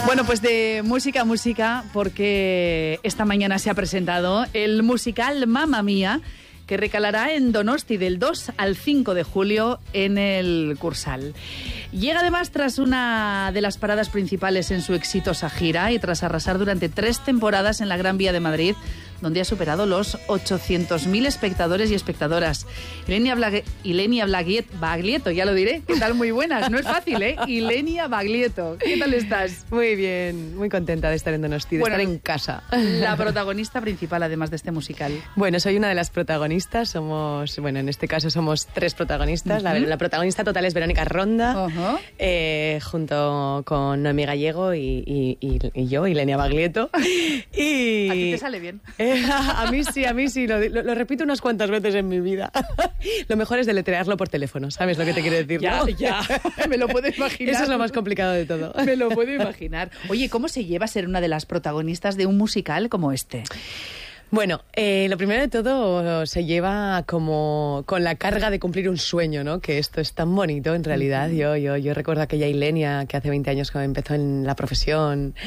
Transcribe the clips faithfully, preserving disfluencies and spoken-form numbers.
Bueno, pues de música a música, porque esta mañana se ha presentado el musical Mamma Mía, que recalará en Donosti del dos al cinco de julio en el Cursal. Llega además tras una de las paradas principales en su exitosa gira y tras arrasar durante tres temporadas en la Gran Vía de Madrid, donde ha superado los ochocientos mil espectadores y espectadoras. Ilenia, Blague, Ilenia Blaguiet, Baglietto, ya lo diré. ¿Qué tal? Muy buenas. No es fácil, ¿eh? Ilenia Baglietto. ¿Qué tal estás? Muy bien, muy contenta de estar en Donosti, de bueno, estar en casa. La protagonista principal, además de este musical. Bueno, soy una de las protagonistas. Somos, bueno, en este caso somos tres protagonistas. Uh-huh. la, la protagonista total es Verónica Ronda, uh-huh. eh, junto con Noemí Gallego y, y, y, y yo, Ilenia Baglietto. Y... ¿A ti te sale bien? A mí sí, a mí sí, lo, lo, lo repito unas cuantas veces en mi vida. Lo mejor es deletrearlo por teléfono, ¿sabes lo que te quiero decir? Ya, ¿no? ya, me lo puedo imaginar. Eso es lo más complicado de todo. Me lo puedo imaginar. Oye, ¿cómo se lleva a ser una de las protagonistas de un musical como este? Bueno, eh, lo primero de todo se lleva como con la carga de cumplir un sueño, ¿no? Que esto es tan bonito en realidad. Uh-huh. Yo, yo, yo recuerdo aquella Ilenia que hace veinte años que empezó en la profesión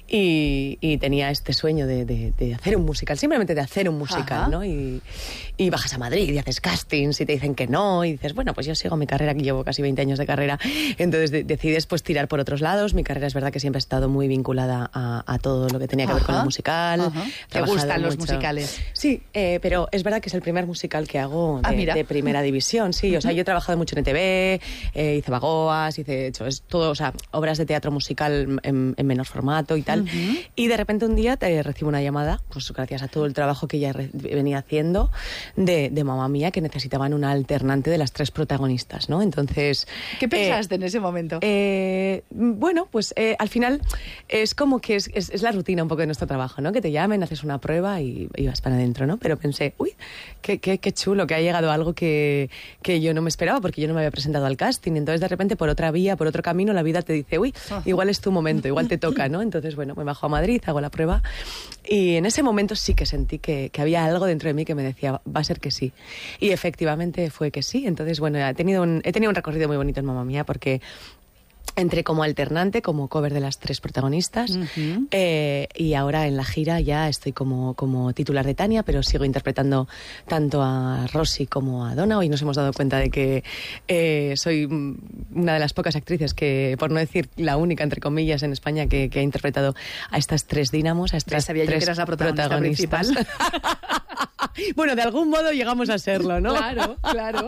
y, y tenía este sueño de, de, de hacer un musical, simplemente de hacer un musical, uh-huh. ¿no? Y, y bajas a Madrid y haces castings y te dicen que no y dices, bueno, pues yo sigo mi carrera, que llevo casi veinte años de carrera, entonces de, decides pues tirar por otros lados. Mi carrera es verdad que siempre ha estado muy vinculada a, a todo lo que tenía que ver uh-huh. con la musical. Uh-huh. ¿Te gustan los musicales? Sí, eh, pero es verdad que es el primer musical que hago de, ah, mira. de primera división, sí. Uh-huh. O sea, yo he trabajado mucho en E T V, eh, hice Bagoas, hice hecho, es todo, o sea, obras de teatro musical en, en menor formato y tal. Uh-huh. Y de repente un día te recibo una llamada, pues gracias a todo el trabajo que ya re- venía haciendo, de, de Mamma Mía, que necesitaban una alternante de las tres protagonistas, ¿no? Entonces... ¿Qué pensaste eh, en ese momento? Eh, bueno, pues eh, al final es como que es, es, es la rutina un poco de nuestro trabajo, ¿no? Que te llamen, haces una prueba y y vas para adentro, ¿no? Pero pensé, uy, qué, qué, qué chulo, que ha llegado algo que, que yo no me esperaba, porque yo no me había presentado al casting. Entonces, de repente, por otra vía, por otro camino, la vida te dice, uy, igual es tu momento, igual te toca, ¿no? Entonces, bueno, me bajo a Madrid, hago la prueba y en ese momento sí que sentí que, que había algo dentro de mí que me decía, va a ser que sí. Y efectivamente fue que sí. Entonces, bueno, he tenido un, he tenido un recorrido muy bonito en Mamma Mía porque... entré como alternante, como cover de las tres protagonistas, uh-huh. eh, y ahora en la gira ya estoy como, como titular de Tania, pero sigo interpretando tanto a Rosy como a Donna. Hoy nos hemos dado cuenta de que eh, soy una de las pocas actrices que, por no decir la única, entre comillas, en España que, que ha interpretado a estas tres dínamos, a estas sabía tres yo que eras la protagonista protagonistas. Principal. Bueno, de algún modo llegamos a serlo, ¿no? Claro, claro.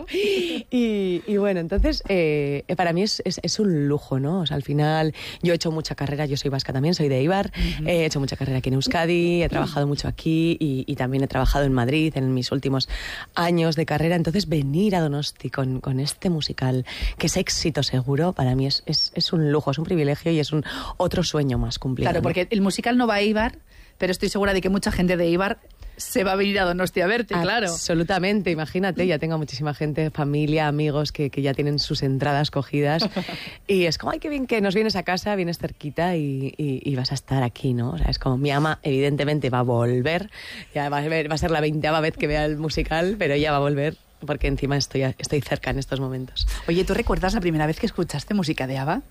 Y, y bueno, entonces, eh, para mí es, es, es un lujo, ¿no? O sea, al final, yo he hecho mucha carrera, yo soy vasca también, soy de Eibar, uh-huh. he hecho mucha carrera aquí en Euskadi, he trabajado mucho aquí y, y también he trabajado en Madrid en mis últimos años de carrera. Entonces, venir a Donosti con, con este musical, que es éxito seguro, para mí es, es, es un lujo, es un privilegio y es un otro sueño más cumplido. Claro, porque el musical no va a Eibar, pero estoy segura de que mucha gente de Eibar se va a venir a Donosti a verte, claro. Absolutamente, imagínate, ya tengo muchísima gente, familia, amigos que, que ya tienen sus entradas cogidas y es como, ay, qué bien que nos vienes a casa, vienes cerquita y, y, y vas a estar aquí, ¿no? O sea, es como, mi ama evidentemente va a volver, ya va a, ver, va a ser la veinteava vez que vea el musical, pero ella va a volver porque encima estoy, estoy cerca en estos momentos. Oye, ¿tú recuerdas la primera vez que escuchaste música de ABBA?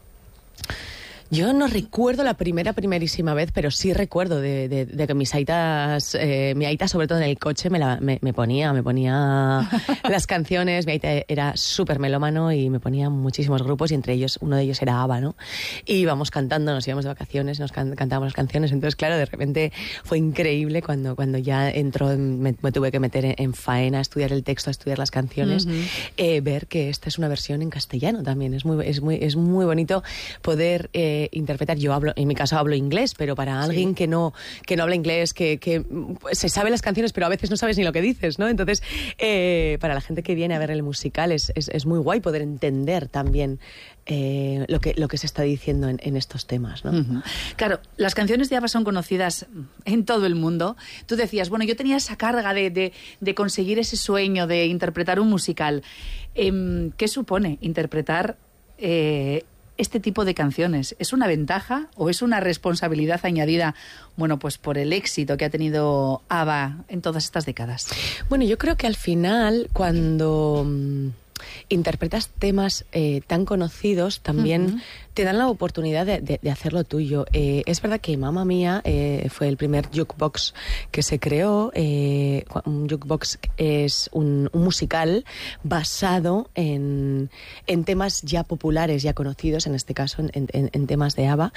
Yo no recuerdo la primera, primerísima vez, pero sí recuerdo de, de, de que mis aitas, eh, mi aita sobre todo en el coche me, la, me, me ponía, me ponía las canciones. Mi aita era súper melómano y me ponía muchísimos grupos y entre ellos, uno de ellos era ABBA, ¿no? Y íbamos cantando, nos íbamos de vacaciones, nos can, cantábamos las canciones. Entonces, claro, de repente fue increíble cuando, cuando ya entró, me, me tuve que meter en, en faena, a estudiar el texto, a estudiar las canciones, uh-huh. eh, ver que esta es una versión en castellano también. Es muy, es muy, es muy bonito poder... Eh, interpretar, yo hablo, en mi caso hablo inglés, pero para alguien sí. que no que no habla inglés, que, que pues, se sabe las canciones, pero a veces no sabes ni lo que dices, ¿no? Entonces, eh, para la gente que viene a ver el musical es, es, es muy guay poder entender también eh, lo que lo que se está diciendo en, en estos temas, ¿no? Uh-huh. Claro, las canciones de ABBA son conocidas en todo el mundo. Tú decías, bueno, yo tenía esa carga de, de, de conseguir ese sueño de interpretar un musical. Eh, ¿Qué supone interpretar eh, este tipo de canciones? ¿Es una ventaja o es una responsabilidad añadida, bueno, pues por el éxito que ha tenido ABBA en todas estas décadas? Bueno, yo creo que al final, cuando mmm, interpretas temas eh, tan conocidos, también uh-huh. te dan la oportunidad de, de, de hacerlo tuyo. Eh, es verdad que Mamma Mía eh, fue el primer jukebox que se creó. Eh, un jukebox es un, un musical basado en, en temas ya populares, ya conocidos, en este caso en, en, en temas de ABBA.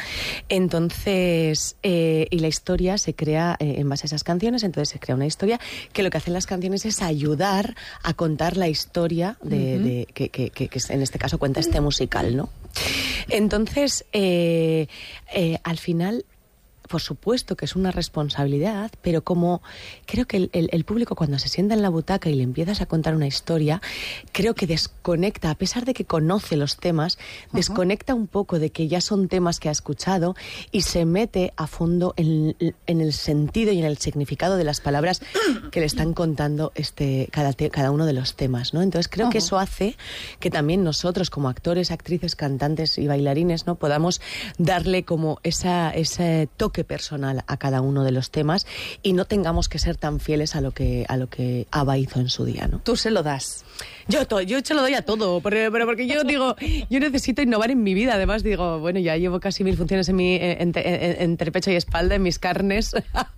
Entonces, eh, y la historia se crea eh, en base a esas canciones, entonces se crea una historia que lo que hacen las canciones es ayudar a contar la historia de, uh-huh. de, que, que, que, que en este caso cuenta este musical, ¿no? Entonces, eh, eh, al final, por supuesto que es una responsabilidad, pero como creo que el, el, el público cuando se sienta en la butaca y le empiezas a contar una historia, creo que desconecta, a pesar de que conoce los temas, uh-huh. desconecta un poco de que ya son temas que ha escuchado y se mete a fondo en, en el sentido y en el significado de las palabras que le están contando este, cada, te, cada uno de los temas, ¿no? Entonces creo uh-huh. que eso hace que también nosotros como actores, actrices, cantantes y bailarines, ¿no?, podamos darle como esa, ese toque personal a cada uno de los temas y no tengamos que ser tan fieles a lo que a lo que ABBA hizo en su día, ¿no? Tú se lo das. Yo, to, yo se lo doy a todo, pero, pero porque yo digo, yo necesito innovar en mi vida. Además digo, bueno, ya llevo casi mil funciones en mi, entre, entre pecho y espalda, en mis carnes.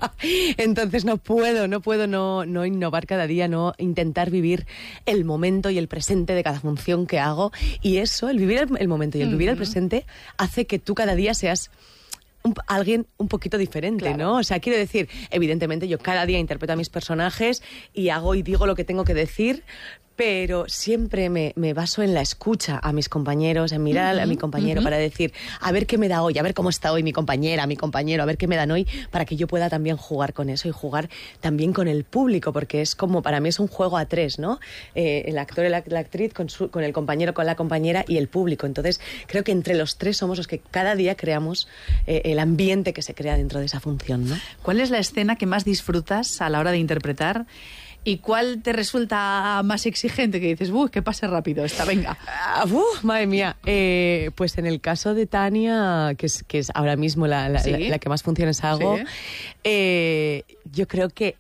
Entonces no puedo, no puedo no, no innovar cada día, no intentar vivir el momento y el presente de cada función que hago. Y eso, el vivir el, el momento y el vivir uh-huh. el presente, hace que tú cada día seas Un, alguien un poquito diferente, claro. ¿no? O sea, quiero decir, evidentemente yo cada día interpreto a mis personajes y hago y digo lo que tengo que decir, pero siempre me, me baso en la escucha a mis compañeros, en mirar uh-huh, a mi compañero uh-huh. para decir, a ver qué me da hoy, a ver cómo está hoy mi compañera, mi compañero, a ver qué me dan hoy, para que yo pueda también jugar con eso y jugar también con el público, porque es como, para mí es un juego a tres, ¿no? Eh, el actor y la, la actriz con, su, con el compañero, con la compañera y el público. Entonces, creo que entre los tres somos los que cada día creamos eh, el ambiente que se crea dentro de esa función, ¿no? ¿Cuál es la escena que más disfrutas a la hora de interpretar? ¿Y cuál te resulta más exigente? Que dices, ¡uy, que pase rápido esta, venga! Uh, uh, madre mía. Eh, pues en el caso de Tania, que es, que es ahora mismo la, la, ¿sí? la, la que más funciones hago, ¿sí? eh, yo creo que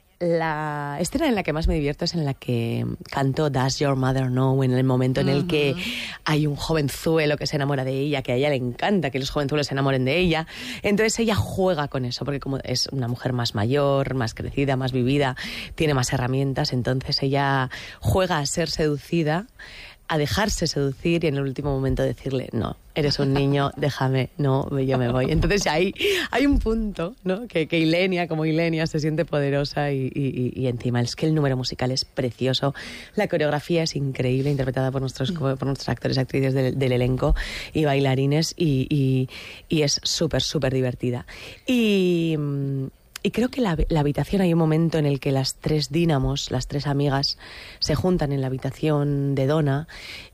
la escena en la que más me divierto es en la que canto Does Your Mother Know, en el momento en el que hay un jovenzuelo que se enamora de ella, que a ella le encanta que los jovenzuelos se enamoren de ella. Entonces ella juega con eso, porque como es una mujer más mayor, más crecida, más vivida, tiene más herramientas, entonces ella juega a ser seducida, a dejarse seducir y en el último momento decirle, no, eres un niño, déjame, no, yo me voy. Entonces ahí hay un punto, ¿no?, que, que Ilenia, como Ilenia, se siente poderosa y, y, y encima es que el número musical es precioso, la coreografía es increíble, interpretada por nuestros, por nuestros actores y actrices del, del elenco y bailarines y, y, y es súper, súper divertida. Y... Y creo que la, la habitación, hay un momento en el que las tres dínamos, las tres amigas, se juntan en la habitación de Donna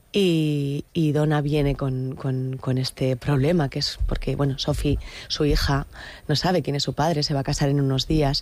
y, y Donna viene con, con, con este problema, que es porque, bueno, Sophie, su hija, no sabe quién es su padre, se va a casar en unos días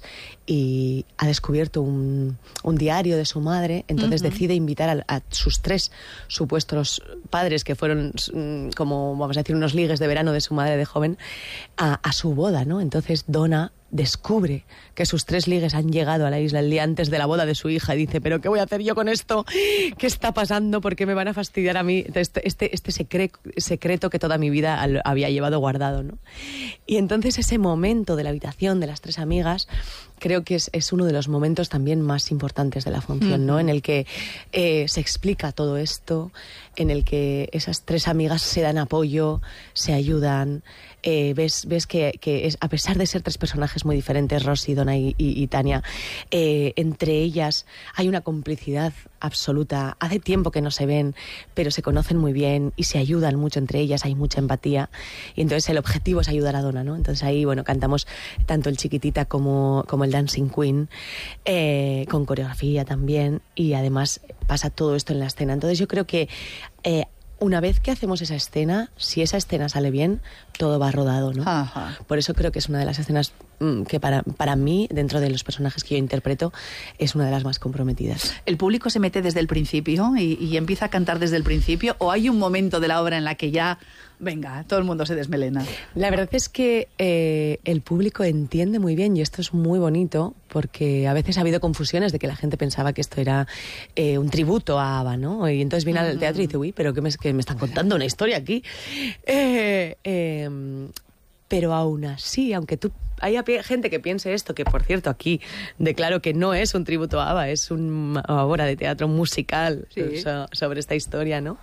y ha descubierto un, un diario de su madre, entonces uh-huh. decide invitar a, a sus tres supuestos padres, que fueron como, vamos a decir, unos ligues de verano de su madre de joven, a, a su boda, ¿no? Entonces Donna descubre que sus tres ligues han llegado a la isla el día antes de la boda de su hija y dice, ¿pero qué voy a hacer yo con esto? ¿Qué está pasando? ¿Por qué me van a fastidiar a mí este, este, este secreto, secreto que toda mi vida había llevado guardado, ¿no? Y entonces ese momento de la habitación de las tres amigas creo que es, es uno de los momentos también más importantes de la función, ¿no? En el que eh, se explica todo esto, en el que esas tres amigas se dan apoyo, se ayudan. Eh, ves, ves que, que es, a pesar de ser tres personajes muy diferentes, Rosy, Donna y, y, y Tania, eh, entre ellas hay una complicidad absoluta. Hace tiempo que no se ven, pero se conocen muy bien y se ayudan mucho entre ellas, hay mucha empatía. Y entonces el objetivo es ayudar a Donna, ¿no? Entonces ahí, bueno, cantamos tanto el Chiquitita como, como el Dancing Queen, eh, con coreografía también, y además pasa todo esto en la escena. Entonces yo creo que eh, una vez que hacemos esa escena, si esa escena sale bien, todo va rodado, ¿no? Ajá. Por eso creo que es una de las escenas mmm, que para, para mí, dentro de los personajes que yo interpreto, es una de las más comprometidas. ¿El público se mete desde el principio y, y empieza a cantar desde el principio? ¿O hay un momento de la obra en la que ya Venga, todo el mundo se desmelena. La verdad es que eh, el público entiende muy bien y esto es muy bonito porque a veces ha habido confusiones de que la gente pensaba que esto era eh, un tributo a ABBA, ¿no? Y entonces viene al teatro y dice, uy, pero que me, que me están contando una historia aquí. Eh, eh, pero aún así, aunque tú hay gente que piense esto, que por cierto aquí declaro que no es un tributo a ABBA, es una obra de teatro musical sí. so, sobre esta historia, ¿no?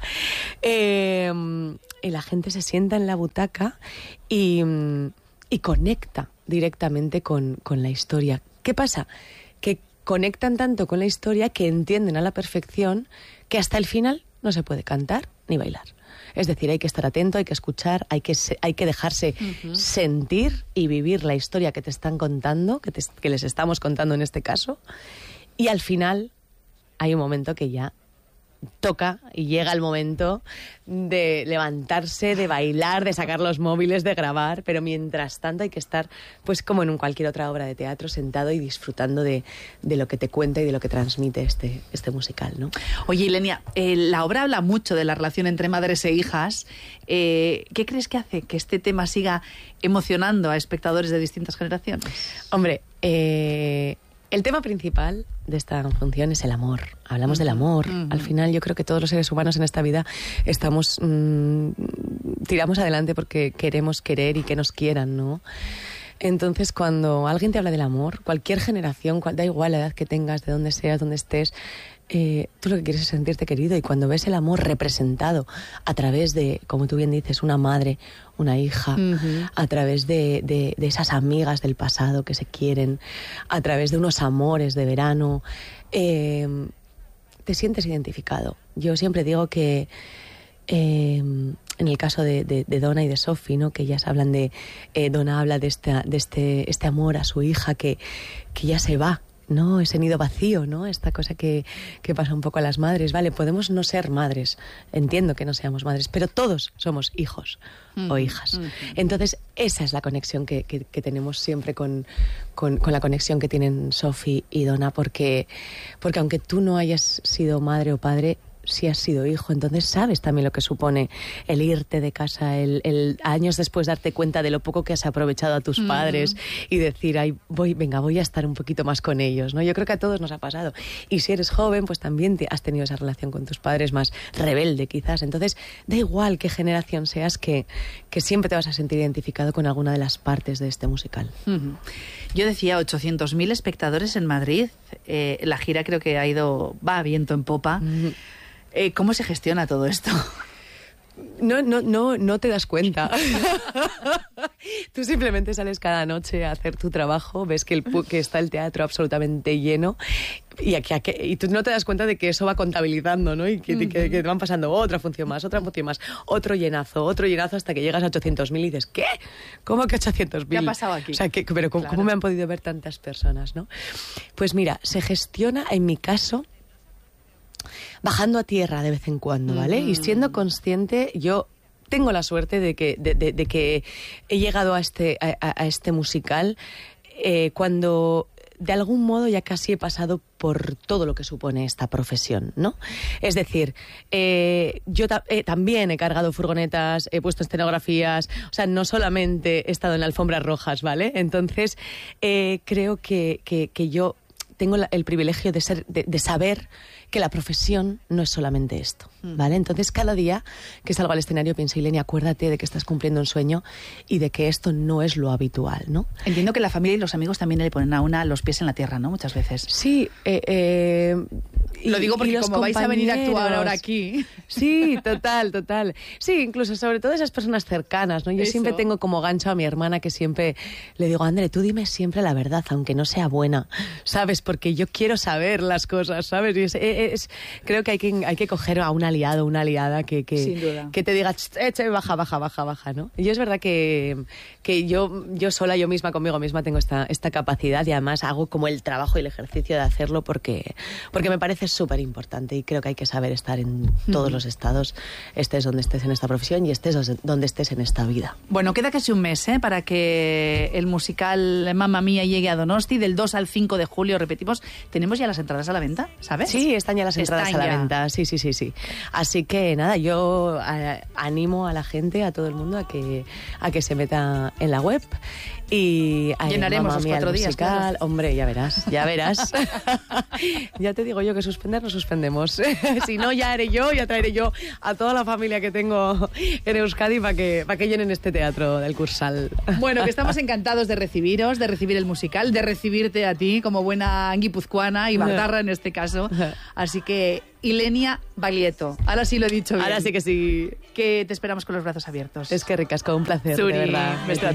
Eh, y la gente se sienta en la butaca y, y conecta directamente con, con la historia. ¿Qué pasa? Que conectan tanto con la historia que entienden a la perfección que hasta el final no se puede cantar ni bailar. Es decir, hay que estar atento, hay que escuchar, hay que, se, hay que dejarse uh-huh. sentir y vivir la historia que te están contando, que, te, que les estamos contando en este caso. Y al final hay un momento que ya toca y llega el momento de levantarse, de bailar, de sacar los móviles, de grabar, pero mientras tanto hay que estar, pues como en cualquier otra obra de teatro, sentado y disfrutando de, de lo que te cuenta y de lo que transmite este, este musical, ¿no? Oye, Ilenia, eh, la obra habla mucho de la relación entre madres e hijas. Eh, ¿Qué crees que hace que este tema siga emocionando a espectadores de distintas generaciones? Hombre, eh... el tema principal de esta función es el amor. Hablamos uh-huh. del amor. Uh-huh. Al final yo creo que todos los seres humanos en esta vida estamos mmm, tiramos adelante porque queremos querer y que nos quieran, ¿no? Entonces cuando alguien te habla del amor, cualquier generación, cual, da igual la edad que tengas, de dónde seas, dónde estés, eh, tú lo que quieres es sentirte querido, y cuando ves el amor representado a través de, como tú bien dices, una madre, una hija, uh-huh. a través de, de, de esas amigas del pasado que se quieren, a través de unos amores de verano, eh, te sientes identificado. Yo siempre digo que eh, en el caso de, de, de Donna y de Sophie, ¿no? Que ellas hablan de, eh, Donna habla de, esta, de este, este amor a su hija que, que ya se va, ¿no? Ese nido vacío, ¿no? Esta cosa que, que pasa un poco a las madres. Vale, podemos no ser madres, entiendo que no seamos madres, pero todos somos hijos mm, o hijas. Mm. Entonces, esa es la conexión que, que, que tenemos siempre con, con, con la conexión que tienen Sophie y Donna, porque, porque aunque tú no hayas sido madre o padre, si has sido hijo, entonces sabes también lo que supone el irte de casa, el, el años después darte cuenta de lo poco que has aprovechado a tus mm. padres y decir, ay, voy, venga, voy a estar un poquito más con ellos, ¿no? Yo creo que a todos nos ha pasado. Y si eres joven, pues también te has tenido esa relación con tus padres más rebelde, quizás. Entonces, da igual qué generación seas, que, que siempre te vas a sentir identificado con alguna de las partes de este musical. Mm-hmm. Yo decía ochocientos mil espectadores en Madrid. Eh, la gira creo que ha ido, va a viento en popa. Mm-hmm. Eh, ¿Cómo se gestiona todo esto? No, no, no, no te das cuenta. Tú simplemente sales cada noche a hacer tu trabajo, ves que, el, que está el teatro absolutamente lleno y, aquí, aquí, y tú no te das cuenta de que eso va contabilizando, ¿no? Y que, uh-huh. que, que te van pasando otra función más, otra función más, otro llenazo, otro llenazo, hasta que llegas a ochocientos mil y dices, ¿qué? ¿Cómo que ochocientos mil? ¿Qué ha pasado aquí? O sea, ¿qué, pero ¿cómo, claro. ¿cómo me han podido ver tantas personas, no? Pues mira, se gestiona, en mi caso, bajando a tierra de vez en cuando, ¿vale? Mm. Y siendo consciente, yo tengo la suerte de que, de, de, de que he llegado a este, a, a este musical eh, cuando de algún modo ya casi he pasado por todo lo que supone esta profesión, ¿no? Es decir, eh, yo ta- eh, también he cargado furgonetas, he puesto escenografías, o sea, no solamente he estado en alfombras rojas, ¿vale? Entonces, eh, creo que, que, que yo tengo la, el privilegio de, ser, de, de saber que la profesión no es solamente esto, ¿vale? Entonces, cada día que salgo al escenario pienso, Ilenia, acuérdate de que estás cumpliendo un sueño y de que esto no es lo habitual, ¿no? Entiendo que la familia y los amigos también le ponen a una los pies en la tierra, ¿no? Muchas veces. Sí, eh, eh, lo digo porque como vais a venir a actuar ahora aquí. Sí, total, total. Sí, incluso sobre todo esas personas cercanas, ¿no? Yo Eso. siempre tengo como gancho a mi hermana, que siempre le digo, André, tú dime siempre la verdad, aunque no sea buena, ¿sabes? Porque yo quiero saber las cosas, ¿sabes? Y es, es, creo que hay que hay que coger a un aliado, una aliada que, que, que te diga, eche, baja, baja, baja, baja, ¿no? Y yo es verdad que, que yo, yo sola, yo misma, conmigo misma, tengo esta, esta capacidad, y además hago como el trabajo y el ejercicio de hacerlo porque, porque me parece súper importante, y creo que hay que saber estar en todos mm. los estados, estés donde estés en esta profesión y estés donde estés en esta vida. Bueno, queda casi un mes ¿eh? para que el musical Mamma Mía llegue a Donosti, del dos al cinco de julio, repetimos. ¿Tenemos ya las entradas a la venta, sabes? Sí, está están ya las entradas Están a la ya. venta. Sí, sí, sí, sí. Así que nada, yo a, animo a la gente, a todo el mundo, a que, a que se meta en la web. Y a Llenaremos Mamma los Mía, cuatro el días, musical. claro. Hombre, ya verás, ya verás. Ya te digo yo que suspender no suspendemos. Si no, ya haré yo, ya traeré yo a toda la familia que tengo en Euskadi para que, para que llenen este teatro del Cursal. Bueno, que estamos encantados de recibiros, de recibir el musical, de recibirte a ti como buena guipuzcoana y bardarra en este caso. Así que, Ilenia Baglietto, ahora sí lo he dicho bien. Ahora sí que sí. Que te esperamos con los brazos abiertos. Es que ricasco, un placer, Zuri, de verdad. beste